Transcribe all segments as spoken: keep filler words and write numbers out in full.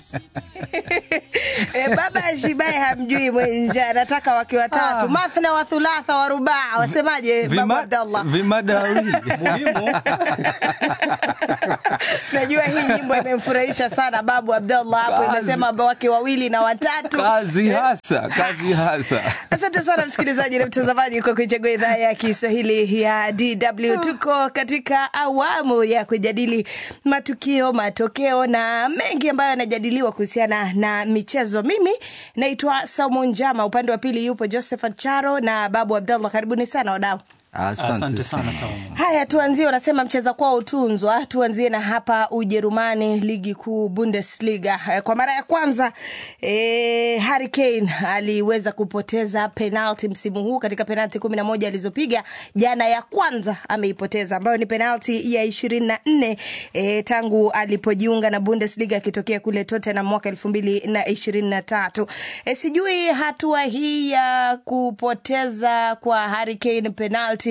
E, baba Shibai hamjui mwenja, nataka waki watatu, ah. mathna wa thulatha wa rubaa, wasemaje Vima, babu Abdallah? Vimadawi muhimu. Najua hii nyimbo imemfurahisha sana babu Abdallah hapo, imesema wake wawili na watatu. Kazi hasa, kazi hasa. Asante sana msikilizaji na mtazamaji kwa kuchagua idhaa ya Kiswahili ya D W. Tuko katika awamu ya kujadili matukio, matokeo na mengi ambayo yanajadiliwa kuhusiana na michezo. Mimi naitwa Saumu Njama, upande wa pili yupo Joseph Charo na babu Abdallah. Karibuni sana wadau. Asante, Asante sana Saumu. Haya, tuanzie, unasema mcheza kwao utunzwa. Tuanzie na hapa Ujerumani, ligi kuu Bundesliga. Kwa mara ya kwanza e, Harry Kane aliweza kupoteza penalti msimu huu katika penalti kumi na moja alizopiga. Jana ya kwanza ameipoteza, ambayo ni penalti ya ishirini na nne e, tangu alipojiunga na Bundesliga akitokea kule Tottenham mwaka elfu mbili na ishirini na tatu. E, sijui hatua hii ya kupoteza kwa Harry Kane penalti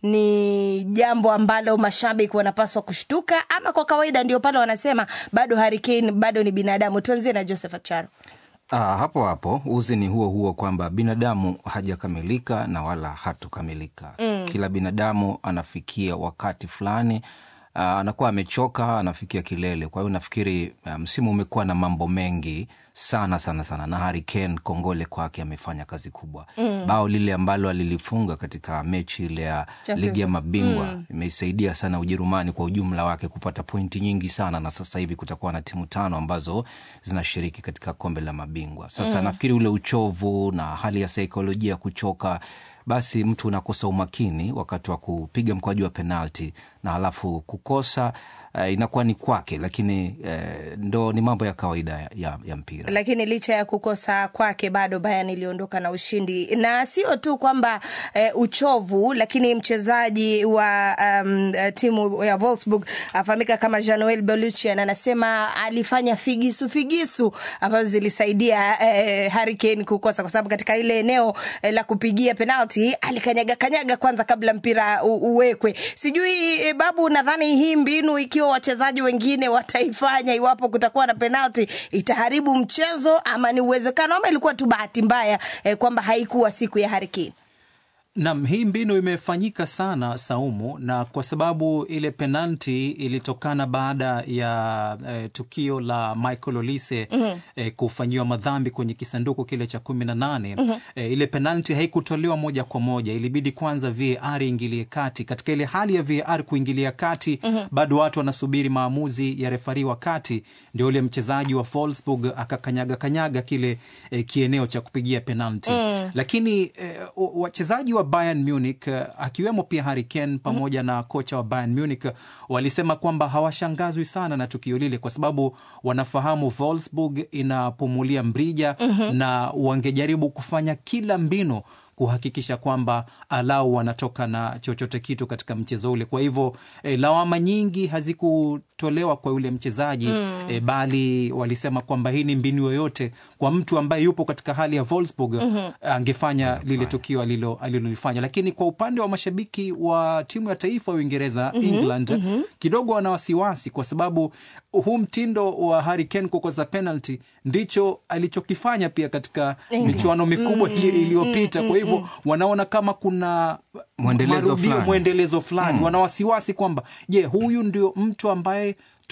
ni jambo ambalo mashabiki wanapaswa kushtuka, ama kwa kawaida ndio pale wanasema bado Harry Kane bado ni binadamu? Tuanzie na Joseph Acharo. Ah, hapo hapo uzi ni huo huo kwamba binadamu hajakamilika na wala hatokamilika. Mm. Kila binadamu anafikia wakati fulani uh, anakuwa amechoka, anafikia kilele. Kwa hiyo nafikiri msimu um, umekuwa na mambo mengi sana sana sana, na Harry Kane kongole kwake, amefanya kazi kubwa. Mm. Bao lile ambalo alilifunga katika mechi ile ya ligi ya mabingwa mm. imeisaidia sana Ujerumani kwa ujumla wake kupata pointi nyingi sana, na sasa hivi kutakuwa na timu tano ambazo zinashiriki katika kombe la mabingwa. Sasa mm. nafikiri ule uchovu na hali ya saikolojia kuchoka, basi mtu unakosa umakini wakati wa kupiga mkwaju wa penalti, na halafu kukosa Uh, inakuwa ni kwake, lakini uh, ndo ni mambo ya kawaida ya, ya mpira. Lakini licha ya kukosa kwake bado Bayern iliondoka na ushindi, na sio tu kwamba uh, uchovu, lakini mchezaji wa um, timu ya Wolfsburg afahamika kama Jean-Noel Belluccian anasema alifanya figisu figisu ambazo zilisaidia uh, Harry Kane kukosa, kwa sababu katika ile eneo uh, la kupigia penalti alikanyaga kanyaga kwanza kabla mpira uwekwe. Sijui uh, babu, nadhani hii mbinu ikiwa wachezaji wengine wataifanya, iwapo kutakuwa na penalti itaharibu mchezo, ama ni uwezekano, ama ilikuwa tu bahati mbaya eh, kwamba haikuwa siku ya Harry Kane? Naam, hii mbinu imefanyika sana Saumu, na kwa sababu ile penalti ilitokana baada ya eh, tukio la Michael Olise mm-hmm. eh, kufanyiwa madhambi kwenye kisanduku kile cha kumi na nane. Mm-hmm. Eh, ile penalti haikutolewa moja kwa moja, ilibidi kwanza V A R ingilie kati. Katika ile hali ya V A R kuingilia kati, mm-hmm. bado watu wanasubiri maamuzi ya refari wa kati, ndio ule mchezaji wa Wolfsburg akakanyaga kanyaga kile eh, kieneo cha kupigia penalti. Mm. Lakini eh, wachezaji wa Bayern Munich uh, akiwemo pia Harry Kane pamoja mm. na kocha wa Bayern Munich uh, walisema kwamba hawashangazwi sana na tukio lile, kwa sababu wanafahamu Wolfsburg inapumulia mrija mm-hmm. na wangejaribu kufanya kila mbinu kuhakikisha kwamba alau wanatoka na chochote kitu katika mchezo ule. Kwa hivyo e, lawama nyingi hazikutolewa kwa yule mchezaji mm. e, bali walisema kwamba hii ni mbinu yoyote kwa mtu ambaye yupo katika hali ya Wolfsburg mm-hmm. angefanya lile tukio alilo alilolifanya. Lakini kwa upande wa mashabiki wa timu ya taifa ya Uingereza mm-hmm. England mm-hmm. kidogo wana wasiwasi, kwa sababu huu mtindo wa Harry Kane kukosa penalty ndicho alichokifanya pia katika michuano mikubwa mm-hmm. iliyopita. Kwa hivyo wanaona kama kuna mwendelezo fulani, mwendelezo fulani. Mm. Wana wasiwasi kwamba je, huyu ndio mtu ambaye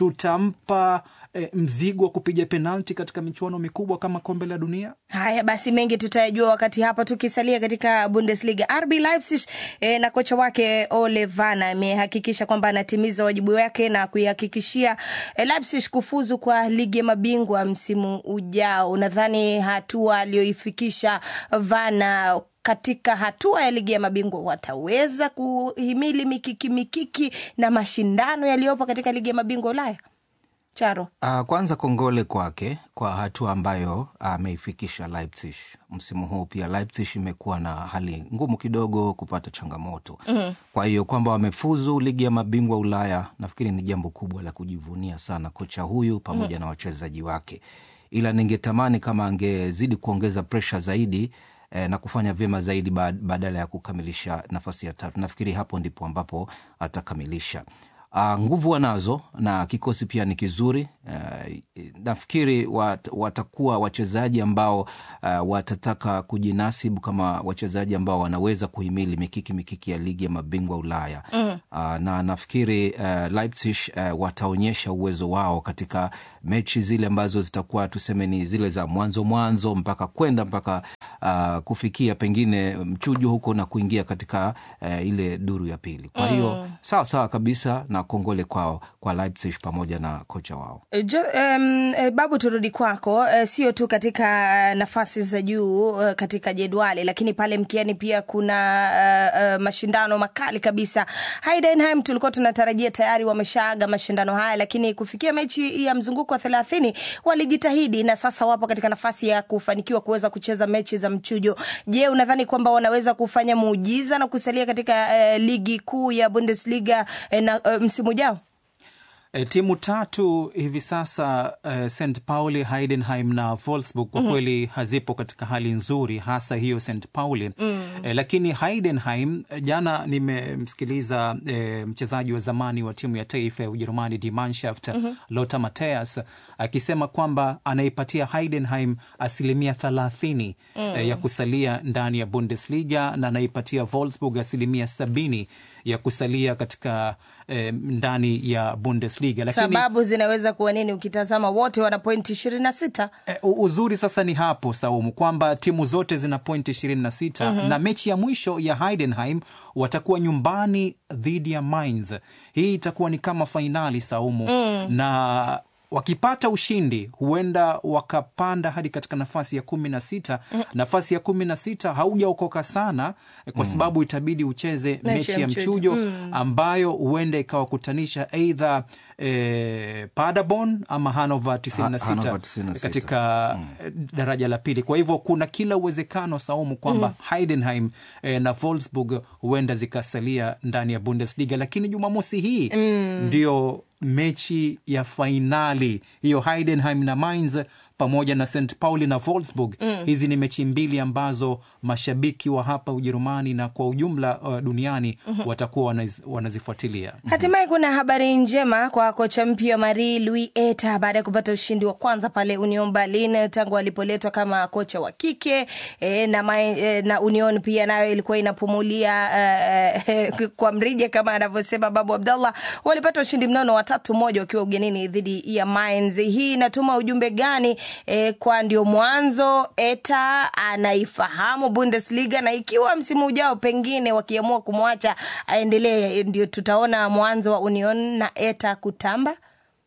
tutampa e, mzigo wa kupiga penalti katika michuano mikubwa kama kombe la dunia? Haya basi, mengi tutayajua wakati hapa. Tukisalia katika Bundesliga, R B Leipzig e, na kocha wake Ole Werner amehakikisha kwamba anatimiza wajibu wake na kuihakikishia e, Leipzig kufuzu kwa ligi ya mabingwa msimu ujao. Nadhani hatua aliyoifikisha Werner katika hatua ya ligi ya mabingwa wataweza kuhimili mikiki mikiki na mashindano yaliyopo katika ligi ya mabingwa Ulaya? Charo. Uh, kwanza kongole kwake kwa hatua ambayo ameifikisha uh, Leipzig. Msimu huu pia Leipzig imekuwa na hali ngumu kidogo kupata changamoto. Mm-hmm. Kwa hiyo kwamba wamefuzu ligi ya mabingwa Ulaya, nafikiri ni jambo kubwa la kujivunia sana kocha huyu pamoja mm-hmm. na wachezaji wake. Ila ningetamani kama angezidi kuongeza pressure zaidi eh, na kufanya vyema zaidi badala ya kukamilisha nafasi ya tatu. Nafikiri hapo ndipo ambapo atakamilisha. Uh, nguvu wanazo na kikosi pia ni kizuri. Uh, nafikiri wat, watakuwa wachezaji ambao uh, watataka kujinasibu kama wachezaji ambao wanaweza kuhimili mikiki mikiki ya ligi ya mabingwa Ulaya. Mm. Uh, na nafikiri uh, Leipzig uh, wataonyesha uwezo wao katika mechi zile ambazo zitakuwa tuseme ni zile za mwanzo mwanzo mpaka kwenda mpaka uh, kufikia pengine mchujo huko na kuingia katika uh, ile duru ya pili. Kwa hiyo mm. sawa sawa kabisa na kongole kwao kwa Leipzig pamoja na kocha wao. Jo, um, Babu, turudi kwako. Uh, sio tu katika nafasi za juu uh, katika jedwali, lakini pale mkiani pia kuna uh, uh, mashindano makali kabisa. Heidenheim tulikuwa tunatarajia tayari wameshaaga mashindano haya, lakini kufikia mechi ya mzunguko wa thelathini walijitahidi na sasa wapo katika nafasi ya kufanikiwa kuweza kucheza mechi za mchujo. Je, unadhani kwamba wanaweza kufanya muujiza na kusalia katika uh, ligi kuu ya Bundesliga uh, na uh, msimu ujao? E, timu tatu hivi sasa e, Saint Pauli, Heidenheim na Wolfsburg kwa kweli mm-hmm. hazipo katika hali nzuri, hasa hiyo Saint Pauli. Mm. E, lakini Heidenheim, jana nimemsikiliza e, mchezaji wa zamani wa timu ya taifa ya Ujerumani Die Mannschaft mm-hmm. Lothar Matthäus akisema kwamba anaipatia Heidenheim asilimia thelathini mm. e, ya kusalia ndani ya Bundesliga na anaipatia Wolfsburg asilimia sabini ya kusalia katika e, ndani ya Bundesliga. Lakini, sababu zinaweza kuwa nini ukitazama wote wana pointi ishirini na sita? E, uzuri sasa ni hapo Saumu kwamba timu zote zina pointi ishirini na sita mm-hmm. na mechi ya mwisho ya Heidenheim watakuwa nyumbani dhidi ya Mainz. Hii itakuwa ni kama fainali Saumu mm. na wakipata ushindi huenda wakapanda hadi katika nafasi ya kumi na sita. Mm. Nafasi ya kumi na sita haujaokoka sana kwa sababu itabidi ucheze mm. mechi ya mchujo mm. ambayo huenda ikawakutanisha either e, Paderborn ama Hannover tisini na sita ha, katika mm. daraja la pili. Kwa hivyo kuna kila uwezekano Saumu kwamba mm. Heidenheim e, na Wolfsburg huenda zikasalia ndani ya Bundesliga, lakini Jumamosi hii mm. ndio mechi ya fainali hiyo, Heidenheim na Mainz pamoja na Saint Pauli na Wolfsburg. Mm. Hizi ni mechi mbili ambazo mashabiki wa hapa Ujerumani na kwa ujumla uh, duniani mm-hmm. watakuwa wanaz, wanazifuatilia. Hatimaye kuna habari njema kwa kocha mpya Marie-Louise Eta baada ya kupata ushindi wa kwanza pale Union Berlin tangu alipoletwa kama kocha wa kike e, na, ma, e, na Union pia nayo ilikuwa inapumulia e, e, kwa mrije kama anavyosema Babu Abdallah. Walipata ushindi mnono wa tatu moja wakiwa ugenini dhidi ya Mainz. Hii inatuma ujumbe gani? E, kwa ndio mwanzo Eta anaifahamu Bundesliga, na ikiwa msimu ujao pengine wakiamua kumwacha aendelee, ndio tutaona mwanzo wa Union na Eta kutamba?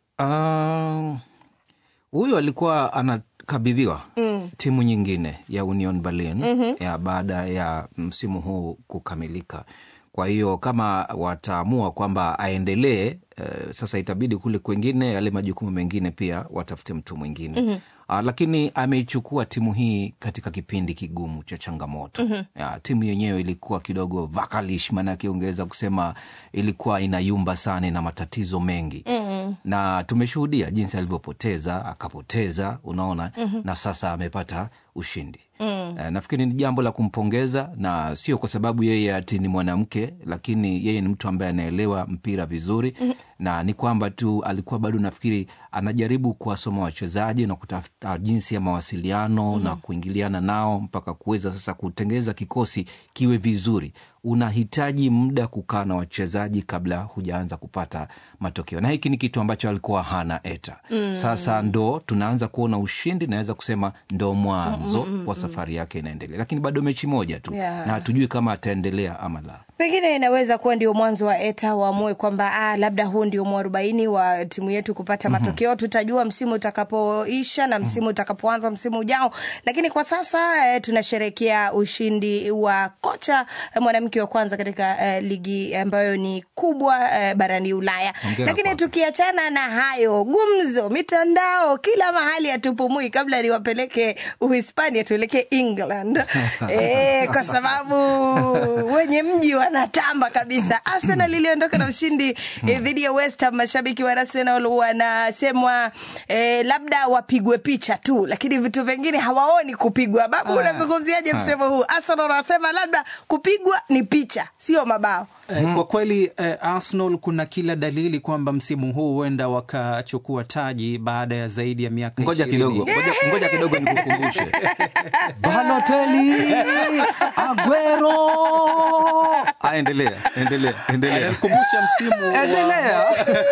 Uh, huyo alikuwa anakabidhiwa mm. timu nyingine ya Union Berlin mm-hmm. ya baada ya msimu huu kukamilika. Kwa hiyo kama wataamua kwamba aendelee, uh, sasa itabidi kule kwingine yale majukumu mengine pia watafute mtu mwingine. Mm-hmm. Uh, lakini ameichukua timu hii katika kipindi kigumu cha changamoto. Mm-hmm. Ya, timu yenyewe ilikuwa kidogo vakalish, maana kiongeza kusema ilikuwa inayumba sana na matatizo mengi. Mm-hmm. Na tumeshuhudia jinsi alivyopoteza, akapoteza, unaona, mm-hmm. na sasa amepata ushindi. Mm. Uh, nafikiri ni jambo la kumpongeza, na sio kwa sababu yeye ati ni mwanamke, lakini yeye ni mtu ambaye anaelewa mpira vizuri. Mm. Na ni kwamba tu alikuwa bado nafikiri anajaribu kuwasoma wachezaji na kutafuta jinsi ya mawasiliano mm. na kuingiliana nao mpaka kuweza sasa kutengeza kikosi kiwe vizuri. Unahitaji muda kukaa na wachezaji kabla hujaanza kupata matokeo, na hiki ni kitu ambacho alikuwa hana Eta. Mm. Sasa ndo tunaanza kuona ushindi, naweza kusema ndo mwanzo mm, mm, wa safari yake inaendelea, lakini bado mechi moja tu. Yeah. Na hatujui kama ataendelea ama la. Pengine inaweza kuwa ndio mwanzo wa Eta waamue kwamba ah, labda huu ndio mwarobaini wa timu yetu kupata mm-hmm. matokeo. Tutajua msimu utakapoisha na msimu mm-hmm. utakapoanza msimu ujao, lakini kwa sasa eh, tunasherehekea ushindi wa kocha eh, mwanamke wa kwanza katika eh, ligi ambayo ni kubwa eh, barani Ulaya. Ongera. Lakini tukiachana na hayo, gumzo mitandao kila mahali atupumui. Kabla niwapeleke Uhispania tuelekee England eh, kwa sababu wenye mji wanatamba kabisa. Arsenal iliondoka na ushindi eh, dhidi ya West Ham. Mashabiki wa Arsenal wanasemwa eh, labda wapigwe picha tu, lakini vitu vingine hawaoni kupigwa. Babu, unazungumziaje msemo huu? Arsenal wanasema labda kupigwa ni ni picha, sio mabao. Eh, mm. Kwa kweli eh, Arsenal kuna kila dalili kwamba msimu huu huenda wakachukua taji baada ya zaidi ya miaka Ngoja kidogo, ngoja, ngoja kidogo nikukumbushe. Balotelli, Aguero. Ah, endelea, endelea, endelea. Kumbusha msimu endelea.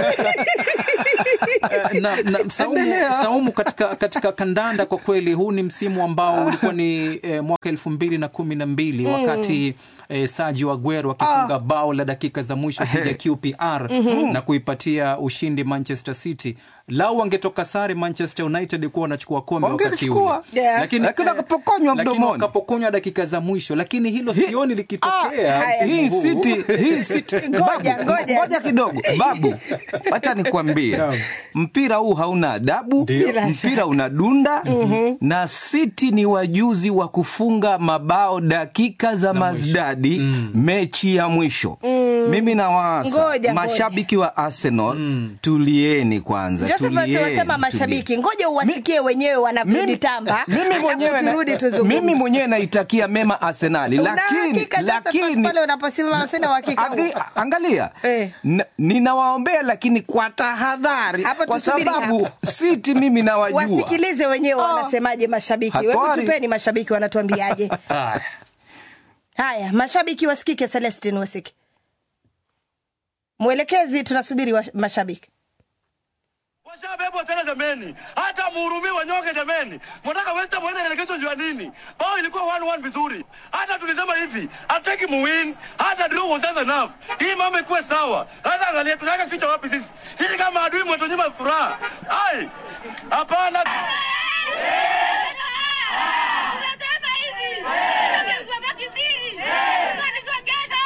na, na Saumu, Saumu katika katika kandanda kwa kweli huu ni msimu ambao ulikuwa ni eh, mwaka elfu mbili na kumi na mbili mm. wakati eh, Sergio Aguero akifunga ah. bao la dakika za mwisho dhidi ya Q P R mm-hmm. na kuipatia ushindi Manchester City. Lau wangetoka sare Manchester United kuwa wanachukua kombe wakati ule. Yeah. Lakini lakini wakapokonywa mdomoni. Lakini wakapokonywa dakika za mwisho, lakini hilo sioni likitokea. Ah, hii City, hii City. Ngoja, ngoja. Ngoja kidogo. Babu, acha nikwambie. Mpira huu hauna adabu, Dio. Mpira unadunda mm-hmm. na City ni wajuzi wa kufunga mabao dakika za na mazdadi mm. mechi ya mwisho. Mm. Mimi nawaasa mashabiki wa Arsenal mm. tulieni kwanza. Joseph wasema mashabiki, ngoja uwasikie wenyewe wanavyojitamba. Mimi mwenyewe na, mimi mwenyewe naitakia mema Arsenal, lakini lakini pale unaposema Arsenal hakika. Angalia. Eh. Ninawaombea lakini kwa tahadhari kwa sababu hapa. City mimi nawajua. Wasikilize wenyewe oh. wanasemaje mashabiki. Hebu tupeni mashabiki wanatuambiaje. Haya, mashabiki wasikike. Celestine wasiki. Mwelekezi tunasubiri wa mashabiki. Washabebo tena jameni. Hata muhurumie wanyonge jameni. Mnataka West Ham muende relegation jua nini? Bao ilikuwa one one vizuri. Hata tulisema hivi, hataki muwin, hata draw was enough. Hii mambo ikuwe sawa. Sasa angalia tunataka kichwa wapi sisi? Sisi kama adui mwetu nyima furaha. Ai! Hapana. Tunasema hivi. Tunabaki mbili. Tunasogeza.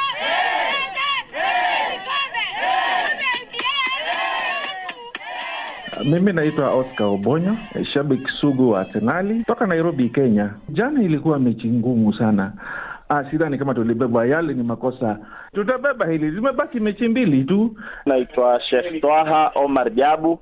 Mimi naitwa Oscar Obonyo, shabiki sugu wa Arsenal toka Nairobi, Kenya. Jana ilikuwa mechi ngumu sana. Ah, sidhani kama tulibeba, yale ni makosa. Tutabeba hili, zimebaki mechi mbili tu. Naitwa Sheikh Twaha Omar Jabu,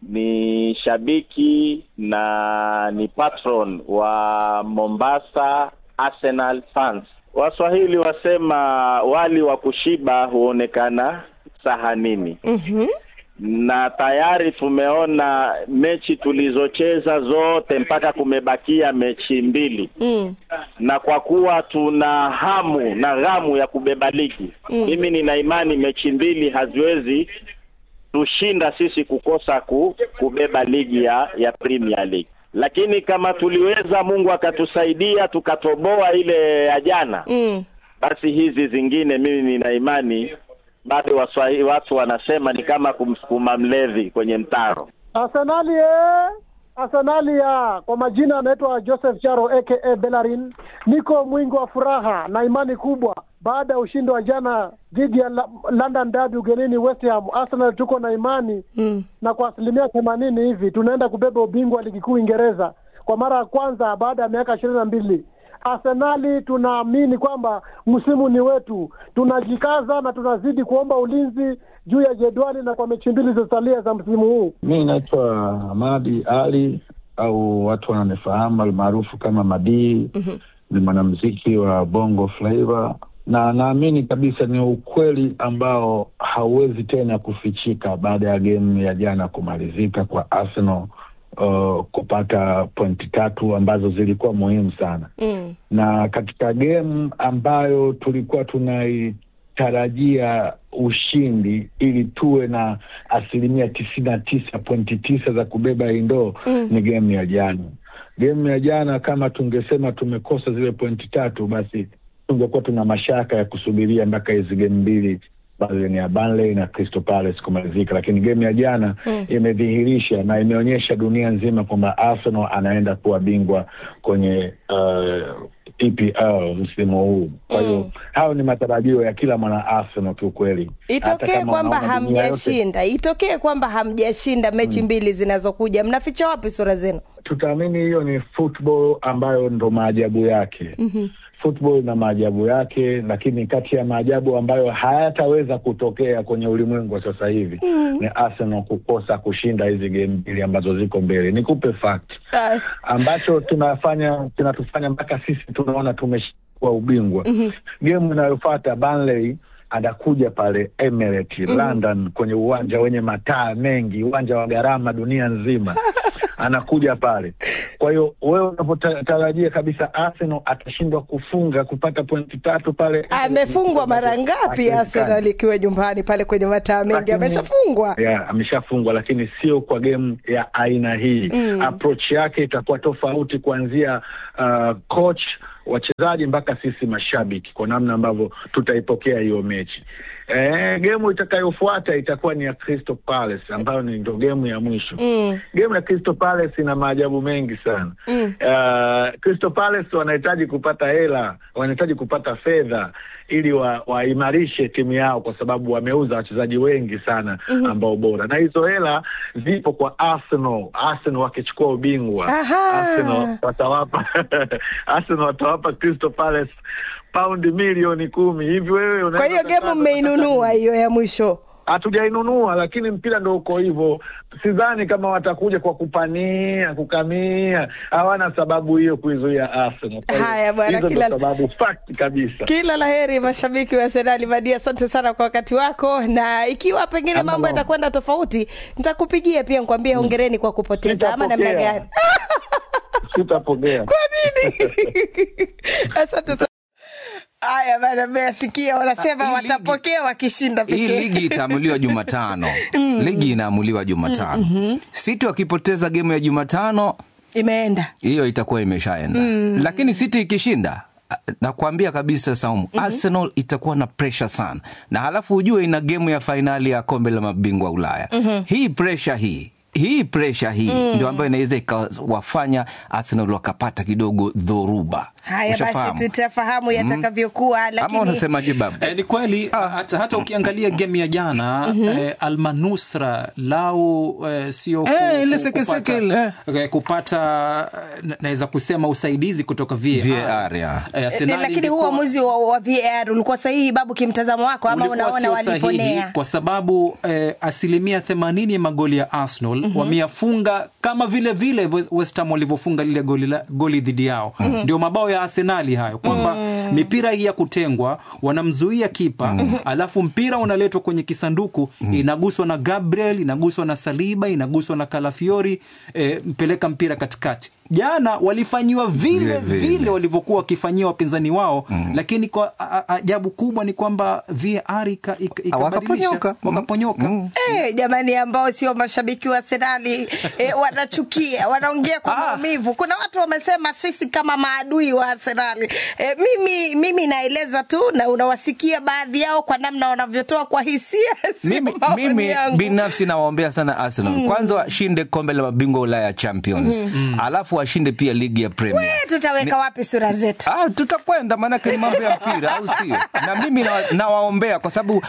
ni shabiki na ni patron wa Mombasa Arsenal fans. Waswahili wasema wali wa kushiba huonekana sahanini. Mhm. Na tayari tumeona mechi tulizocheza zote mpaka kumebakia mechi mbili. Mm. Na kwa kuwa tuna hamu na ghamu ya kubeba ligi, mm. mimi nina imani mechi mbili haziwezi tushinda sisi kukosa ku, kubeba ligi ya, ya Premier League. Lakini kama tuliweza, Mungu akatusaidia tukatoboa ile ya jana, mm. basi hizi zingine mimi nina imani bado waswahili watu wanasema ni kama kumsukuma mlevi kwenye mtaro. Arsenali eh Arsenali ya kwa majina anaitwa Joseph Charo aka Bellerin. Niko mwingi wa furaha na imani kubwa baada ya ushindi wa jana dhidi ya London Derby ugenini West Ham. Arsenal tuko na imani mm. na kwa asilimia themanini hivi tunaenda kubeba ubingwa ligi kuu Uingereza kwa mara ya kwanza baada ya miaka ishirini na mbili. Arsenali tunaamini kwamba msimu ni wetu. Tunajikaza na tunazidi kuomba ulinzi juu ya jedwali na kwa mechi mbili zilizosalia za msimu huu. Mimi naitwa Hamadi Ali au watu wananifahamu maarufu kama Madi. Mm-hmm. Ni mwanamuziki wa Bongo Flava na naamini kabisa ni ukweli ambao hauwezi tena kufichika baada ya game ya jana kumalizika kwa Arsenal Uh, kupata pointi tatu ambazo zilikuwa muhimu sana. Mm. Na katika game ambayo tulikuwa tunaitarajia ushindi ili tuwe na asilimia tisini na tisa pointi tisa za kubeba indoo, mm. ni game ya jana. Game ya jana kama tungesema tumekosa zile pointi tatu, basi tungekuwa tuna mashaka ya kusubiria mpaka hizo game mbili bali ni ya Burnley na Crystal Palace kumalizika. Lakini game ya jana mm. imedhihirisha na imeonyesha dunia nzima kwamba Arsenal anaenda kuwa bingwa kwenye uh, E P L msimu huu. Kwa hiyo mm. hao ni matarajio ya kila mwana Arsenal kwa kweli. Itokee kwamba hamjashinda, itokee kwamba hamjashinda mechi mm. mbili zinazokuja, mnaficha wapi sura zenu? Tutaamini hiyo ni football ambayo ndo maajabu yake. Mhm. Football na maajabu yake, lakini kati ya maajabu ambayo hayataweza kutokea kwenye ulimwengu sasa hivi mm. ni Arsenal kukosa kushinda hizi game mbili ambazo ziko mbele. Nikupe fact uh. ambacho tunafanya tunatufanya mpaka sisi tunaona tumeshinda kuchukua ubingwa. Mm-hmm. Game inayofuata Burnley anakuja pale Emirates mm-hmm. London, kwenye uwanja wenye mataa mengi, uwanja wa gharama dunia nzima. Anakuja pale. Kwa hiyo wewe unapotarajia kabisa Arsenal atashindwa kufunga kupata pointi tatu pale. Amefungwa mara ngapi Arsenal ikiwa nyumbani pale kwenye mataa mengi? Ameshafungwa. Yeah, ameshafungwa, lakini sio kwa game ya aina hii. Mm. Approach yake itakuwa tofauti kuanzia uh, coach, wachezaji mpaka sisi mashabiki, kwa namna ambavyo tutaipokea hiyo mechi. Eh, game itakayofuata itakuwa ni ya Crystal Palace, ambayo ni ndio game ya mwisho. Mm. Game ya Crystal Palace ina maajabu mengi sana. Mm. Uh, Crystal Palace wanahitaji kupata hela, wanahitaji kupata fedha ili waimarishe wa timu yao, kwa sababu wameuza wachezaji wengi sana ambao bora. Na hizo hela zipo kwa Arsenal. Arsenal wakichukua ubingwa, Arsenal watawapa Arsenal watawapa Crystal Palace paundi milioni kumi. Hivi wewe una... Kwa hiyo game mmeinunua hiyo ya mwisho? Hatujainunua, lakini mpira ndio uko hivyo. Sidhani kama watakuja kwa kupania, kukamia. Hawana sababu hiyo kuizuia Arsenal. Haya bwana, kila sababu fact kabisa. Kila laheri mashabiki wa Arsenal. Madia, asante sana kwa wakati wako, na ikiwa pengine mambo yatakwenda tofauti nitakupigia pia nikwambie hongereni kwa kupoteza ama namna gani. Sitapokea. Kwa nini? Asante sana. Aya bana, mmesikia wanasema watapokea wakishinda pekee. Hii ligi itaamuliwa Jumatano. Mm. Ligi inaamuliwa Jumatano. Mm-hmm. City wakipoteza game ya Jumatano imeenda. Hiyo itakuwa imeshaenda. Mm. Lakini City ikishinda, nakwambia kabisa Saumu, mm-hmm. Arsenal itakuwa na pressure sana. Na halafu ujue ina game ya finali ya kombe la mabingwa Ulaya. Mm-hmm. Hii pressure hii Hii pressure hii mm. ndio ambayo inaweza ikawafanya Arsenal wakapata kidogo dhoruba. Haya basi tutafahamu yatakavyokuwa. Mm. Lakini ama unasemaje babu? Eh, ni kweli ah. hata, hata ukiangalia game ya jana mm-hmm. eh, Al-Manusra lau eh, sio eh, ile sekeseke eh. kupata naweza kusema usaidizi kutoka V A R. V A R ya. Eh, eh, lakini huo uamuzi wa, wa V A R ulikuwa sahihi babu kimtazamo wako, ama unaona waliponea? Kwa sababu eh, asilimia themanini ya magoli ya Arsenal mm-hmm. wameyafunga kama vile vile West Ham walivyofunga lile goli la, goli dhidi yao. Mm-hmm. Ndio mabao ya Arsenal hayo, kwamba mm-hmm. mipira hii ya kutengwa wanamzuia kipa, mm-hmm. alafu mpira unaletwa kwenye kisanduku, mm-hmm. inaguswa na Gabriel, inaguswa na Saliba, inaguswa na Calafiori, eh, mpeleka mpira katikati. Jana walifanyiwa vile vile, vile walivyokuwa wakifanyiwa wapinzani wao, mm. lakini kwa ajabu kubwa ni kwamba V A R ikabadilisha, wakaponyoka wakaponyoka. Mm. Eh, jamani ambao sio mashabiki wa Arsenal eh, wanachukia, wanaongea kwa maumivu. Kuna watu wamesema sisi kama maadui wa Arsenal. Eh, mimi mimi naeleza tu na unawasikia baadhi yao kwa namna wanavyotoa kwa hisia. Mimi mimi binafsi nawaombea sana Arsenal. Mm. Kwanza washinde kombe la mabingwa Ulaya Champions. Mm. Alafu washinde pia ligi ya Premier. Wewe tutaweka ni... wapi sura zetu? Ah, tutakwenda maana ni mambo ya mpira au sio? Na mimi nawaombea na kwa sababu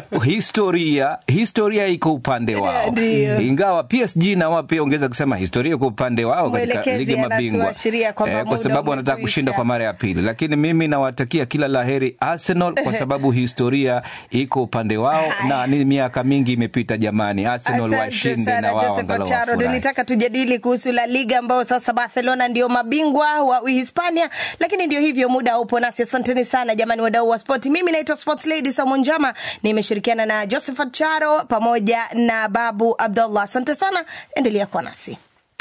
historia historia iko upande wao. Ingawa P S G na wao pia ongeza kusema historia iko upande wao katika ligi ya mabingwa. Eh, kwa sababu wanataka kushinda kwa mara ya pili. Lakini mimi nawatakia kila laheri Arsenal kwa sababu historia iko upande wao na ni miaka mingi imepita jamani. Arsenal washinde na wao angalau. Nilitaka tujadili kuhusu La Liga ambao sasa Barcelona ndio mabingwa wa Uhispania, lakini ndio hivyo muda upo nasi. Asanteni sana jamani wadau wa sport. Mimi naitwa Sports Lady Samonjama, nimeshirikiana na Josephat Charo pamoja na Babu Abdullah. Asante sana, endelea kwa nasi.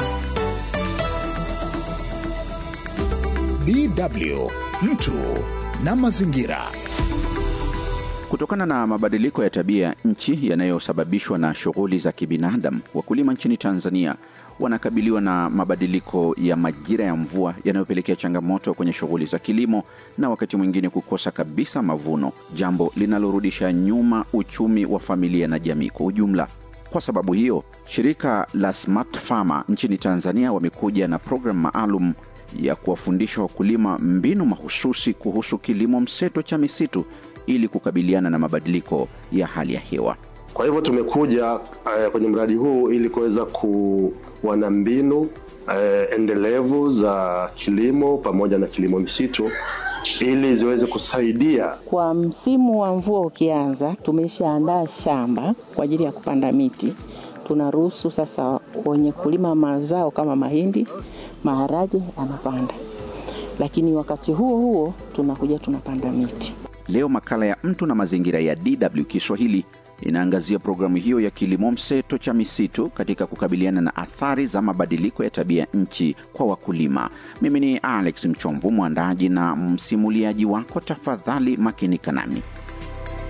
D W mtu na mazingira. Kutokana na mabadiliko ya tabia nchi yanayosababishwa na shughuli za kibinadamu, wakulima nchini Tanzania wanakabiliwa na mabadiliko ya majira ya mvua yanayopelekea changamoto kwenye shughuli za kilimo na wakati mwingine kukosa kabisa mavuno, jambo linalorudisha nyuma uchumi wa familia na jamii kwa ujumla. Kwa sababu hiyo, shirika la Smart Farmer nchini Tanzania wamekuja na programu maalum ya kuwafundisha wakulima mbinu mahususi kuhusu kilimo mseto cha misitu ili kukabiliana na mabadiliko ya hali ya hewa. Kwa hivyo tumekuja uh, kwenye mradi huu ili kuweza kuwa na mbinu uh, endelevu za kilimo pamoja na kilimo msitu ili ziweze kusaidia. Kwa msimu wa mvua ukianza, tumeshaandaa shamba kwa ajili ya kupanda miti. Tunaruhusu sasa wenye kulima mazao kama mahindi, maharage anapanda. lakini wakati huo huo tunakuja tunapanda miti. Leo makala ya Mtu na Mazingira ya D W Kiswahili inaangazia programu hiyo ya kilimo mseto cha misitu katika kukabiliana na athari za mabadiliko ya tabia nchi kwa wakulima. Mimi ni Alex Mchomvu, mwandaji na msimuliaji wako. Tafadhali makinika nami.